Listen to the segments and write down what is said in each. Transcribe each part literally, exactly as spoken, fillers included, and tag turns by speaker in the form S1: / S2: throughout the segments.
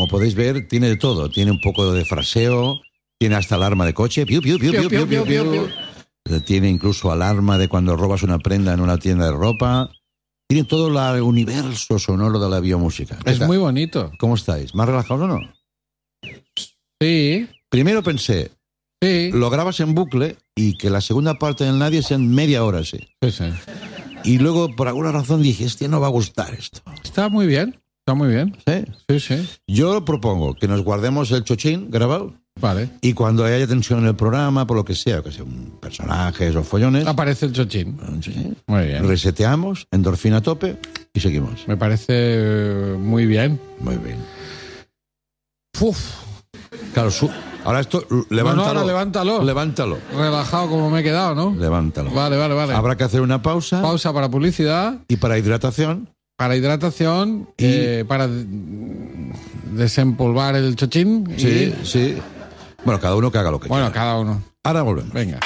S1: como podéis ver, tiene de todo. Tiene un poco de fraseo, tiene hasta alarma de coche. Piu, piu, piu, piu, piu, piu, piu, piu. Tiene incluso alarma de cuando robas una prenda en una tienda de ropa. Tiene todo el universo sonoro de la biomúsica.
S2: Es muy bonito.
S1: ¿Cómo estáis? ¿Más relajados o no?
S2: Sí.
S1: Primero pensé,
S2: sí.
S1: lo grabas en bucle y que la segunda parte del Nadie sea en media hora, sí.
S2: Sí, sí.
S1: Y luego, por alguna razón, dije, este no va a gustar esto.
S2: Está muy bien, está muy bien.
S1: ¿Sí?
S2: Sí, sí.
S1: Yo propongo que nos guardemos el chochín grabado.
S2: Vale.
S1: Y cuando haya tensión en el programa, por lo que sea, que sean personajes o follones,
S2: aparece el chochín.
S1: Sí.
S2: Muy bien.
S1: Reseteamos, endorfina a tope y seguimos.
S2: Me parece muy bien.
S1: Muy bien.
S2: Uf.
S1: Claro, su... ahora esto, levántalo.
S2: No, no, ahora levántalo.
S1: Levántalo.
S2: Relajado como me he quedado, ¿no?
S1: Levántalo.
S2: Vale, vale, vale.
S1: Habrá que hacer una pausa.
S2: Pausa para publicidad.
S1: Y para hidratación.
S2: Para hidratación.
S1: Y...
S2: Eh, para desempolvar el chochín.
S1: Sí,
S2: y...
S1: sí. Bueno, cada uno que haga lo que
S2: bueno,
S1: quiera.
S2: Bueno, cada uno.
S1: Ahora volvemos.
S2: Venga.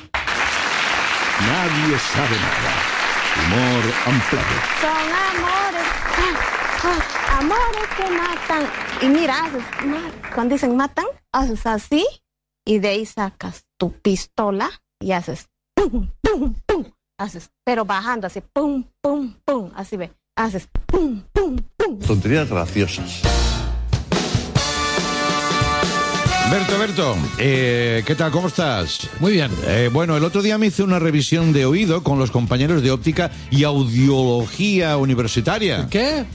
S3: Nadie sabe nada. Humor amplio.
S4: Son amores, ah, ah, amores que matan. Y mira, haces, cuando dicen matan, haces así y de ahí sacas tu pistola y haces pum, pum, pum. Haces, pero bajando así, pum, pum, pum. Así ve, haces pum, pum, pum.
S3: Tonterías graciosas.
S1: Berto, Berto, eh, ¿qué tal? ¿Cómo estás?
S2: Muy bien.
S1: Eh, bueno, el otro día me hice una revisión de oído con los compañeros de óptica y audiología universitaria.
S2: ¿Qué?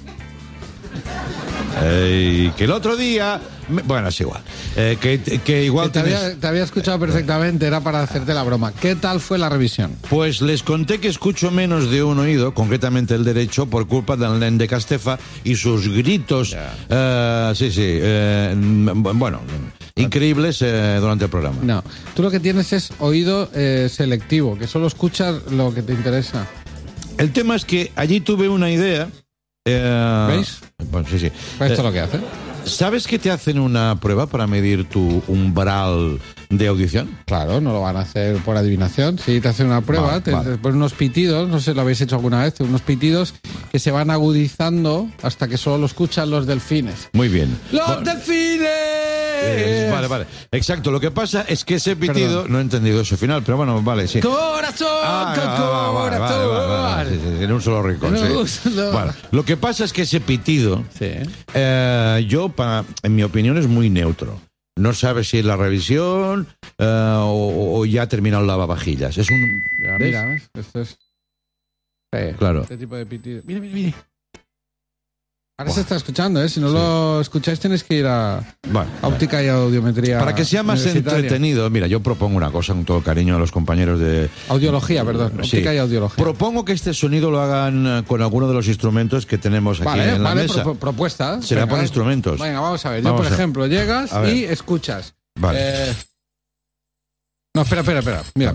S1: Eh, que el otro día... Me, bueno, es igual. Eh, que, que igual
S2: que te,
S1: tenés...
S2: había, te había escuchado perfectamente, era para hacerte la broma. ¿Qué tal fue la revisión?
S1: Pues les conté que escucho menos de un oído, concretamente el derecho, por culpa del nen de Castefa y sus gritos, yeah. uh, sí, sí, uh, bueno, increíbles uh, durante el programa.
S2: No, tú lo que tienes es oído eh, selectivo, que solo escuchas lo que te interesa.
S1: El tema es que allí tuve una idea... Uh,
S2: ¿Veis?
S1: Bueno, sí, sí.
S2: Esto es uh, lo que hace.
S1: ¿Sabes que te hacen una prueba para medir tu umbral de audición?
S2: Claro, no lo van a hacer por adivinación. Sí, te hacen una prueba, vale, te, vale. te ponen unos pitidos, no sé si lo habéis hecho alguna vez, unos pitidos que se van agudizando hasta que solo lo escuchan los delfines.
S1: Muy bien.
S2: ¡Los
S1: bueno,
S2: delfines!
S1: Eh, vale, vale. Exacto, lo que pasa es que ese pitido, Perdón. no he entendido eso final, pero bueno, vale, sí.
S2: ¡Corazón!
S1: Ah,
S2: ¡Corazón!
S1: Vale, vale, vale, vale, sí, sí, en un solo rincón,
S2: no,
S1: sí.
S2: No.
S1: Vale. Lo que pasa es que ese pitido,
S2: sí.
S1: eh, yo, pa, en mi opinión, es muy neutro. No sabes si es la revisión uh, o, o ya ha terminado el lavavajillas. Es un...
S2: Ya, mira, ¿ves? Esto es... Sí,
S1: claro.
S2: Este tipo de pitido. Mira, mira, mira. Ahora wow. se está escuchando, ¿eh? Si no sí. lo escucháis tenéis que ir a, bueno, a óptica bueno. y audiometría.
S1: Para que sea más entretenido, mira, yo propongo una cosa con todo cariño a los compañeros de...
S2: Audiología, perdón.
S1: Sí.
S2: Óptica y audiología.
S1: Propongo que este sonido lo hagan con alguno de los instrumentos que tenemos aquí
S2: vale,
S1: en la
S2: vale,
S1: mesa.
S2: Pro, propuesta.
S1: Será
S2: venga,
S1: por instrumentos.
S2: Venga, vamos a ver.
S1: Vamos
S2: yo, por
S1: a...
S2: ejemplo, llegas y escuchas.
S1: Vale.
S2: Eh... No, espera, espera, espera. Mira.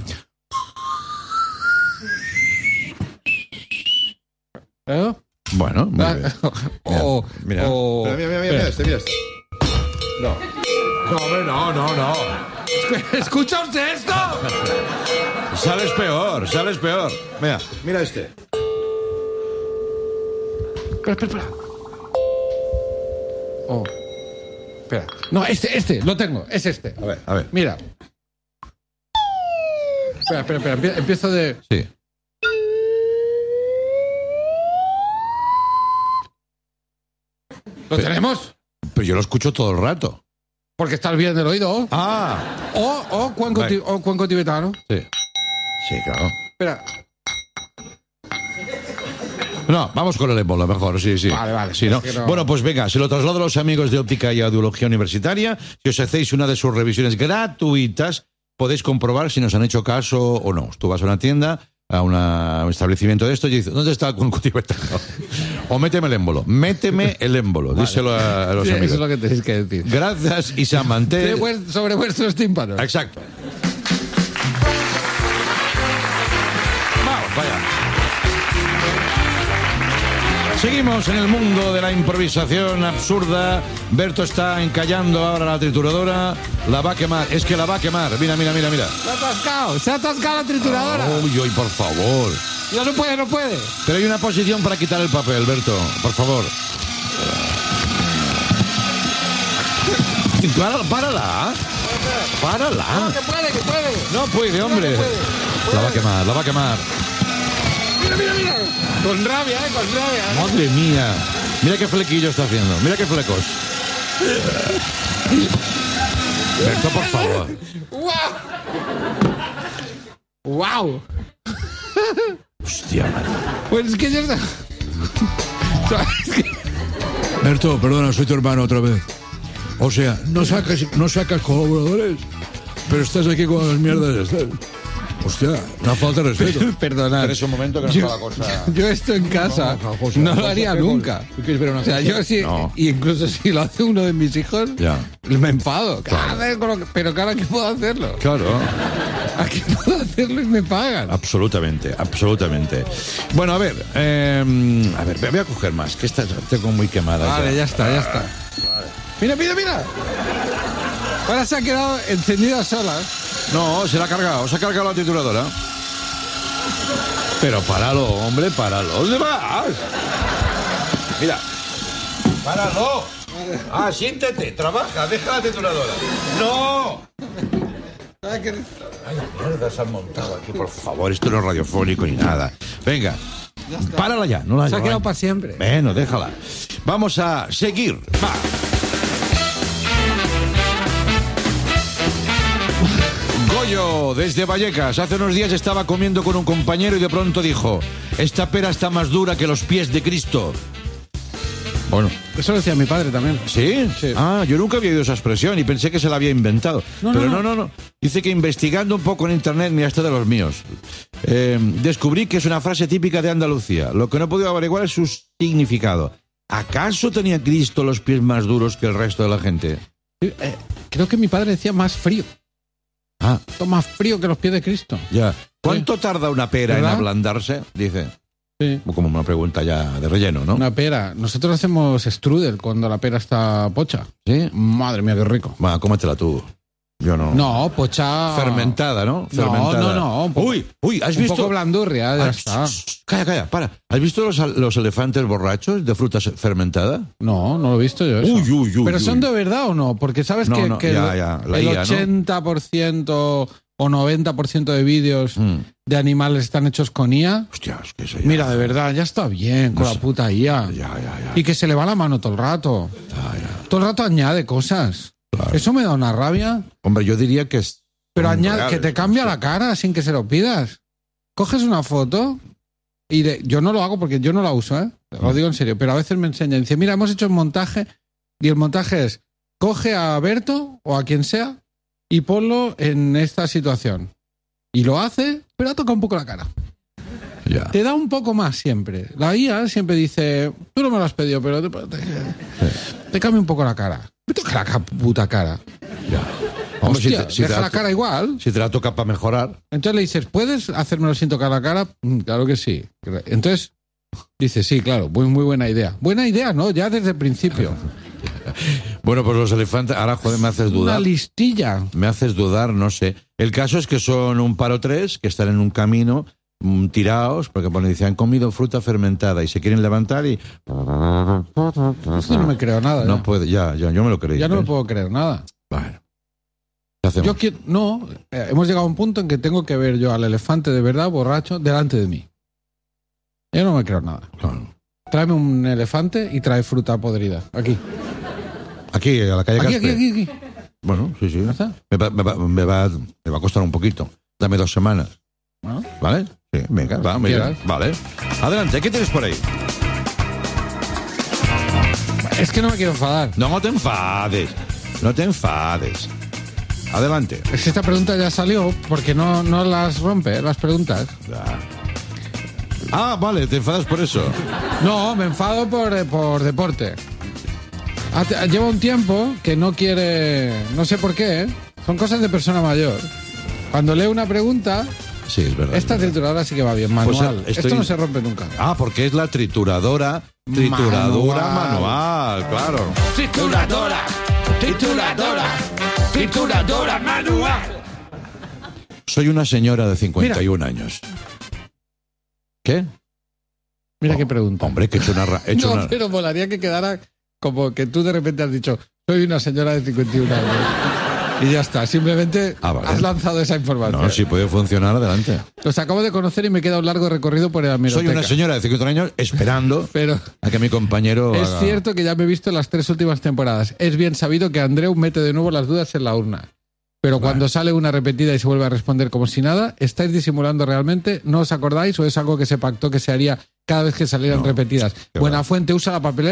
S2: ¿Eh?
S1: Bueno, muy bien.
S2: O,
S1: mira,
S2: o,
S1: mira, mira, mira, mira, este, mira este.
S2: No. No, no, no, no. ¿Escucha usted esto?
S1: Sales peor, sales peor. Mira, mira este.
S2: Espera, espera, espera. Oh. Espera. No, este, este, lo tengo. Es este.
S1: A ver, a ver.
S2: Mira. Espera, espera, espera. Empiezo de...
S1: Sí.
S2: ¿Lo pero, tenemos?
S1: Pero yo lo escucho todo el rato.
S2: Porque estás bien del oído.
S1: Ah.
S2: O, o, cuenco,
S1: vale.
S2: ti, o cuenco tibetano.
S1: Sí. Sí, claro.
S2: Espera.
S1: No, vamos con el émbolo, mejor, sí, sí.
S2: Vale, vale.
S1: Sí, ¿no? No... Bueno, pues venga, se lo traslado a los amigos de Óptica y Audiología Universitaria. Si os hacéis una de sus revisiones gratuitas, podéis comprobar si nos han hecho caso o no. Tú vas a una tienda, a, una, a un establecimiento de esto y dices, ¿dónde está el cuenco tibetano? O méteme el émbolo. Méteme el émbolo. Vale. Díselo a, a los
S2: sí,
S1: amigos.
S2: Eso es lo que tenéis que decir.
S1: Gracias, Isa Manté.
S2: Sobre vuestros tímpanos.
S1: Exacto. Vamos, vaya. Seguimos en el mundo de la improvisación absurda. Berto está encallando ahora la trituradora. La va a quemar. Es que la va a quemar. Mira, mira, mira, mira.
S2: Se ha atascado. Se ha atascado la trituradora.
S1: Uy, uy, por favor.
S2: Ya no puede, no puede.
S1: Pero hay una posición para quitar el papel, Berto. Por favor. Párala, párala. Párala.
S2: No, que puede, que puede.
S1: No puede, hombre.
S2: No, que puede. Puede.
S1: La va a quemar, la va a quemar.
S2: Mira, mira, mira. Con rabia, eh, con rabia.
S1: Madre mía. Mira qué flequillo está haciendo. Mira qué flecos. Berto, por favor.
S2: ¡Wow! ¡Wow!
S1: Hostia, madre.
S2: Pues es que ya está.
S3: Berto, perdona, soy tu hermano otra vez. O sea, no sacas, no sacas colaboradores, pero estás aquí con las mierdas estas. Hostia, una falta de respeto.
S2: Perdonad.
S1: Es un momento que no
S2: Yo,
S1: está la cosa.
S2: yo esto en casa
S3: No, José,
S2: no lo
S3: José,
S2: haría
S3: ¿qué
S2: nunca.
S3: cosa? ¿Tú quieres ver una
S2: O sea,
S3: cosa?
S2: yo sí,
S1: No.
S2: y incluso si lo hace uno de mis hijos,
S1: Ya.
S2: me enfado.
S1: Claro.
S2: Cada vez con lo que- pero claro, aquí puedo hacerlo.
S1: Claro.
S2: Aquí puedo hacerlo y me pagan.
S1: Absolutamente, absolutamente. Bueno, a ver, eh, a ver, voy a coger más, que esta tengo muy quemada.
S2: Vale, ya está, ya está. Mira, mira, mira. Ahora se ha quedado encendida sola.
S1: No, se la ha cargado, se ha cargado la trituradora. Pero páralo, hombre, páralo. ¿Dónde vas? Mira, páralo. Ah, siéntete, trabaja, deja la trituradora. ¡No!
S2: Ah, que-
S1: Ay, mierda, se han montado aquí, por favor, esto no es radiofónico ni nada. Venga, párala ya, no la
S2: Se ha
S1: no
S2: quedado
S1: la-
S2: para siempre.
S1: Bueno, déjala. Vamos a seguir. Va. Goyo, desde Vallecas. Hace unos días estaba comiendo con un compañero y de pronto dijo: esta pera está más dura que los pies de Cristo. Bueno,
S2: Eso lo decía mi padre también.
S1: ¿sí?
S2: Sí.
S1: Ah, yo nunca había oído esa expresión y pensé que se la había inventado.
S2: No,
S1: Pero
S2: no,
S1: no, no, no. Dice que investigando un poco en internet, mira, este de los míos, eh, descubrí que es una frase típica de Andalucía. Lo que no he podido averiguar es su significado. ¿Acaso tenía Cristo los pies más duros que el resto de la gente?
S2: Eh, creo que mi padre decía más frío.
S1: Ah,
S2: Esto más frío que los pies de Cristo.
S1: ya. ¿Cuánto tarda una pera en
S2: ¿Verdad?
S1: ablandarse? Dice.
S2: Sí.
S1: Como una pregunta ya de relleno, ¿no?
S2: Una pera. Nosotros hacemos strudel cuando la pera está pocha.
S1: ¿Sí?
S2: Madre mía, qué rico.
S1: Bueno, cómetela tú. Yo no.
S2: No, pocha...
S1: Fermentada, ¿no? Fermentada.
S2: no, no, un poco-
S1: Uy, uy, ¿has
S2: Un
S1: visto?
S2: poco blandurria, ya
S1: Ah,
S2: está.
S1: shh, shh, calla, calla, para. ¿Has visto los, los elefantes borrachos de fruta fermentada?
S2: No, no lo he visto yo eso.
S1: Uy, uy, uy,
S2: ¿Pero
S1: uy.
S2: son de verdad o no? Porque sabes
S1: No,
S2: que,
S1: no,
S2: que
S1: ya,
S2: el,
S1: ya, la
S2: el
S1: I A, ¿no?
S2: ochenta por ciento o noventa por ciento de vídeos
S1: Mm.
S2: de animales están hechos con I A.
S1: Hostia, es que eso ya...
S2: Mira, de verdad, ya está bien con
S1: No
S2: la
S1: sé.
S2: puta I A.
S1: Ya, ya, ya.
S2: Y que se le va la mano todo el rato.
S1: Ya, ya.
S2: Todo el rato añade cosas.
S1: Claro.
S2: Eso me da una rabia.
S1: Hombre, yo diría que es...
S2: Pero
S1: son
S2: añade,
S1: reales,
S2: que te cambia
S1: no
S2: la
S1: sé.
S2: cara sin que se lo pidas. Coges una foto y de- yo no lo hago porque yo no la uso, ¿eh? Lo digo en serio. Pero a veces me enseñan. Dice, mira, hemos hecho un montaje y el montaje es coge a Berto o a quien sea y ponlo en esta situación. Y lo hace, pero toca un poco la cara.
S1: Ya.
S2: Te da un poco más siempre. La I A siempre dice, tú no me lo has pedido, pero te, te, te cambia un poco la cara. Me toca la ca- puta cara.
S1: Ya. Hombre, si
S2: Hostia,
S1: te, si te
S2: deja
S1: la,
S2: la cara igual.
S1: si te la toca para mejorar...
S2: Entonces le dices, ¿puedes hacérmelo sin tocar la cara? Mm, claro que sí. Entonces dice, sí, claro, muy, muy buena idea. Buena idea, ¿no? Ya desde el principio.
S1: Bueno, pues los elefantes... Ahora, joder, me haces
S2: Una
S1: dudar.
S2: listilla.
S1: Me haces dudar, no sé. El caso es que son un par o tres que están en un camino mm, tirados, porque bueno, dicen, han comido fruta fermentada y se quieren levantar y...
S2: Esto no me creo nada.
S1: No
S2: ya.
S1: puede, ya, ya, yo me lo creí.
S2: Ya no me
S1: ¿ves?
S2: puedo creer nada.
S1: Bueno. ¿Qué hacemos?
S2: Yo quiero, no, eh, hemos llegado a un punto en que tengo que ver yo al elefante de verdad borracho delante de mí. Yo no me creo nada.
S1: Claro.
S2: Tráeme un elefante y trae fruta podrida. Aquí.
S1: Aquí, a la calle
S2: Aquí,
S1: Caspe.
S2: aquí, aquí, aquí.
S1: Bueno, sí, sí.
S2: ¿Ya está?
S1: Me va, me, va, me, va, me va a costar un poquito. Dame dos semanas.
S2: Bueno,
S1: ¿Vale? Sí, venga, va, muy bien.
S2: quieras.
S1: Vale. Adelante, ¿qué tienes por ahí?
S2: es que no me quiero enfadar.
S1: No te enfades. No te enfades. Adelante.
S2: Es que esta pregunta ya salió porque no, no las rompe, las preguntas.
S1: Ah, vale, te enfadas por eso.
S2: No, me enfado por, eh, por deporte. Hace- Lleva un tiempo que no quiere, no sé por qué, ¿eh? Son cosas de persona mayor. Cuando lee una pregunta,
S1: Sí, es verdad.
S2: esta
S1: es verdad.
S2: trituradora sí que va bien, manual.
S1: Pues, estoy-
S2: Esto no se rompe nunca.
S1: Ah, porque es la trituradora. Trituradora manual,
S2: Manual.
S1: claro.
S2: Trituradora, trituradora, trituradora manual.
S1: Soy una señora de cincuenta y un años. ¿Qué?
S2: Mira qué pregunta.
S1: Hombre, que he hecho una... ra- he hecho
S2: No,
S1: una-
S2: pero molaría que quedara como que tú de repente has dicho, Soy una señora de cincuenta y un años. Y ya está, simplemente
S1: Ah, vale.
S2: has lanzado esa información.
S1: No, si puede funcionar, adelante.
S2: Los acabo de conocer y me queda un largo recorrido por la hemeroteca.
S1: Soy una señora de cincuenta años esperando
S2: Pero
S1: a que mi compañero
S2: es
S1: haga-
S2: cierto que ya me he visto las tres últimas temporadas. Es bien sabido que Andreu mete de nuevo las dudas en la urna. Pero
S1: Vale.
S2: cuando sale una repetida y se vuelve a responder como si nada, ¿estáis disimulando realmente? ¿No os acordáis o es algo que se pactó que se haría cada vez que salieran
S1: No,
S2: repetidas?
S1: qué
S2: Buenafuente usa la papelera